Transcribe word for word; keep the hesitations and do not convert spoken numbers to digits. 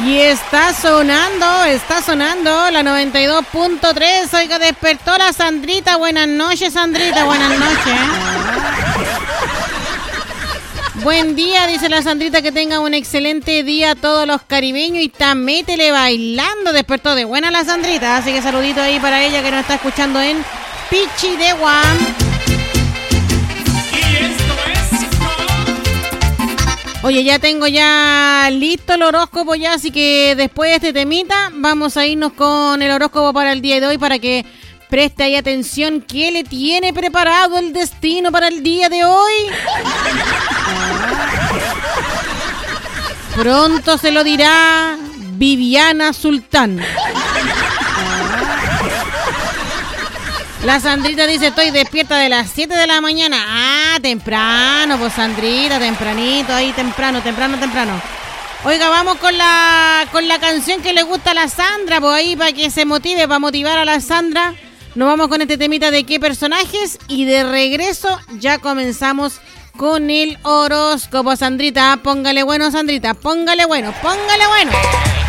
Y está sonando, está sonando la noventa y dos punto tres. Oiga, despertó la Sandrita. Buenas noches, Sandrita, buenas noches. Buen día, dice la Sandrita, que tenga un excelente día a todos los caribeños y está métele bailando. Despertó de buena la Sandrita, así que saludito ahí para ella que nos está escuchando en Pichidegua. Oye, ya tengo ya listo el horóscopo ya, así que después de este temita vamos a irnos con el horóscopo para el día de hoy para que preste ahí atención. ¿Qué le tiene preparado el destino para el día de hoy? Pronto se lo dirá Viviana Sultán. La Sandrita dice, estoy despierta de las siete de la mañana. Ah, temprano, pues Sandrita, tempranito, ahí temprano, temprano, temprano. Oiga, vamos con la con la canción que le gusta a la Sandra, pues ahí para que se motive, para motivar a la Sandra. Nos vamos con este temita de qué personajes y de regreso ya comenzamos con el horóscopo. Sandrita, póngale bueno, Sandrita, póngale bueno, póngale bueno.